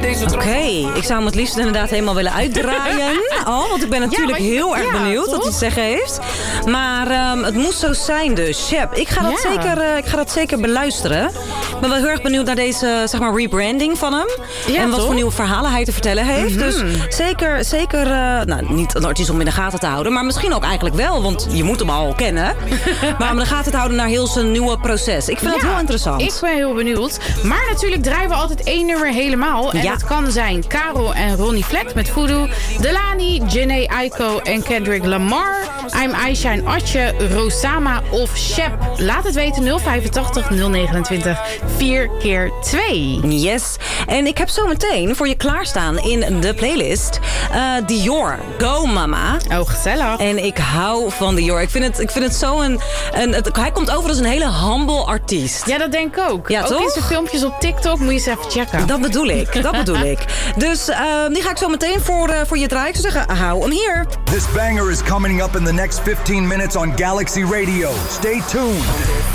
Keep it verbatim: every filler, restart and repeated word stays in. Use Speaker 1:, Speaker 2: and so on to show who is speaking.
Speaker 1: deze
Speaker 2: Oké, okay, ik zou hem het liefst inderdaad helemaal willen uitdraaien. Oh, want ik ben natuurlijk ja, je, heel erg ja, benieuwd toch? Wat hij te zeggen heeft. Maar um, het moest zo zijn dus. Shep, ik ga dat, ja. zeker, uh, ik ga dat zeker beluisteren. Ik ben wel heel erg benieuwd naar deze zeg maar, rebranding van hem. Ja, en wat toch? Voor nieuwe verhalen hij te vertellen heeft. Mm-hmm. Dus zeker, zeker uh, nou, niet een artiest om in de gaten te houden. Maar misschien ook eigenlijk wel, want je moet hem al kennen. Maar om in de gaten te houden naar heel zijn nieuwe proces. Ik vind ja, het heel interessant.
Speaker 1: Ik ben heel benieuwd. Maar natuurlijk draaien we altijd één nummer helemaal. En ja. dat kan zijn Karel en Ronnie Flex met Voodoo. Delani, Jhené Aiko en Kendrick Lamar. I'm Aisha en Atje, Rosama of Shep. Laat het weten nul vijfentachtig nul negenentwintig vier keer twee.
Speaker 2: Yes. En ik heb zo meteen voor je klaarstaan in de playlist uh, Dior. Go Mama.
Speaker 1: Oh, gezellig.
Speaker 2: En ik hou van Dior. Ik vind het, ik vind het zo een... een het, hij komt over als een hele humble artiest.
Speaker 1: Ja, dat denk ik ook.
Speaker 2: Ja,
Speaker 1: ook
Speaker 2: toch?
Speaker 1: in zijn filmpjes op TikTok moet je eens even checken.
Speaker 2: Dat bedoel ik. Dat bedoel ik. Dus uh, die ga ik zo meteen voor, uh, voor je draaien. Ik zou zeggen, hou hem hier.
Speaker 3: This banger is coming up in the next fifteen minutes on Galaxy Radio. Stay tuned.